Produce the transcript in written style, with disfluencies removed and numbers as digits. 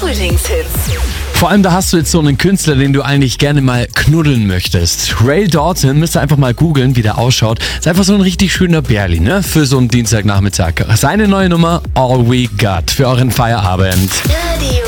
Frühlingshits. Vor allem, da hast du jetzt so einen Künstler, den du eigentlich gerne mal knuddeln möchtest. Ray Dalton, müsst ihr einfach mal googeln, wie der ausschaut. Ist einfach so ein richtig schöner Bärli, ne? Für so einen Dienstagnachmittag. Seine neue Nummer, All We Got, für euren Feierabend. Radio